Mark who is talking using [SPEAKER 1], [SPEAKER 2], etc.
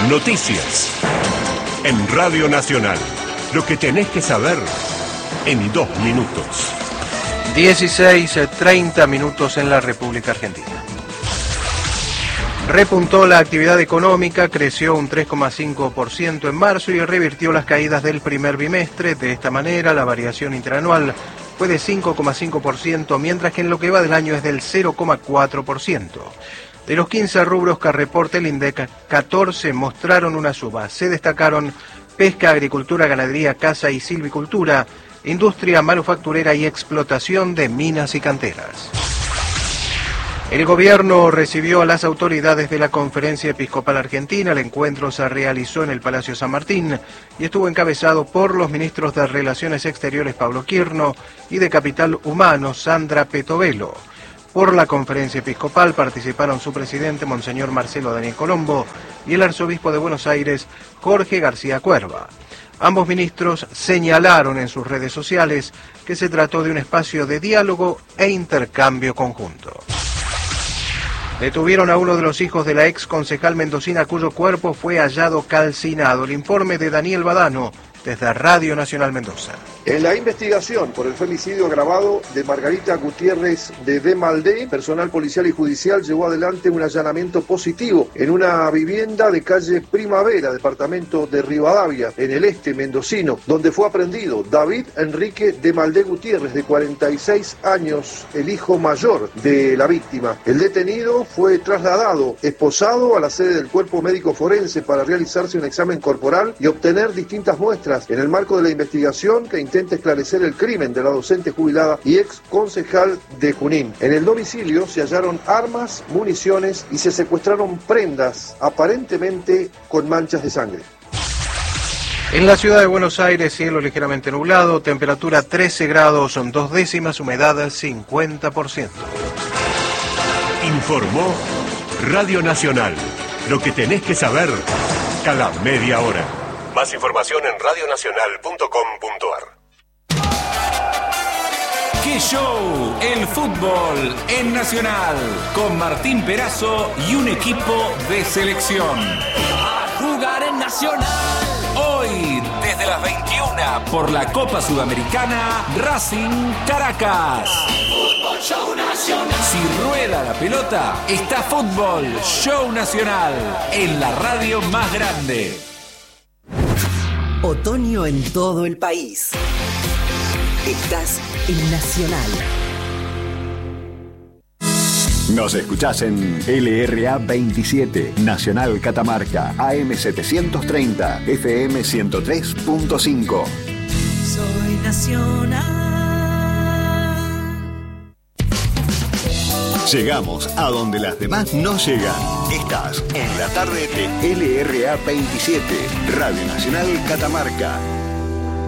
[SPEAKER 1] Noticias. En Radio Nacional. Lo que tenés que saber en 2 minutos.
[SPEAKER 2] 16:30 minutos en la República Argentina. Repuntó la actividad económica, creció un 3,5% en marzo y revirtió las caídas del primer bimestre. De esta manera, la variación interanual fue de 5,5%, mientras que en lo que va del año es del 0,4%. De los 15 rubros que reporta el INDEC, 14 mostraron una suba. Se destacaron pesca, agricultura, ganadería, caza y silvicultura, industria manufacturera y explotación de minas y canteras. El gobierno recibió a las autoridades de la Conferencia Episcopal Argentina. El encuentro se realizó en el Palacio San Martín y estuvo encabezado por los ministros de Relaciones Exteriores Pablo Quirno y de Capital Humano Sandra Petovelo. Por la Conferencia Episcopal participaron su presidente, Monseñor Marcelo Daniel Colombo, y el arzobispo de Buenos Aires, Jorge García Cuerva. Ambos ministros señalaron en sus redes sociales que se trató de un espacio de diálogo e intercambio conjunto. Detuvieron a uno de los hijos de la ex concejal mendocina cuyo cuerpo fue hallado calcinado. El informe de Daniel Badano desde Radio Nacional Mendoza.
[SPEAKER 3] En la investigación por el femicidio agravado de Margarita Gutiérrez de Demaldé, personal policial y judicial llevó adelante un allanamiento positivo en una vivienda de calle Primavera, departamento de Rivadavia, en el este mendocino, donde fue aprehendido David Enrique Demaldé Gutiérrez, de 46 años, el hijo mayor de la víctima. El detenido fue trasladado, esposado, a la sede del Cuerpo Médico Forense para realizarse un examen corporal y obtener distintas muestras en el marco de la investigación que intenta esclarecer el crimen de la docente jubilada y ex concejal de Junín. En el domicilio se hallaron armas, municiones y se secuestraron prendas, aparentemente con manchas de sangre.
[SPEAKER 2] En la ciudad de Buenos Aires, cielo ligeramente nublado, temperatura 13 grados, 2 décimas, humedad 50%.
[SPEAKER 1] Informó Radio Nacional. Lo que tenés que saber cada media hora. Más información en radionacional.com.ar.
[SPEAKER 4] ¡Qué show! El fútbol en Nacional, con Martín Perazo y un equipo de selección.
[SPEAKER 5] A jugar en Nacional.
[SPEAKER 4] Hoy, desde las 21, por la Copa Sudamericana, Racing Caracas.
[SPEAKER 5] Fútbol Show Nacional.
[SPEAKER 4] Si rueda la pelota, está Fútbol Show Nacional, en la radio más grande.
[SPEAKER 6] Otoño en todo el país. Estás en Nacional.
[SPEAKER 7] Nos escuchás en LRA 27, Nacional Catamarca, AM 730, FM 103.5.
[SPEAKER 6] Soy Nacional.
[SPEAKER 7] Llegamos a donde las demás no llegan. Estás en la tarde de LRA 27, Radio Nacional Catamarca.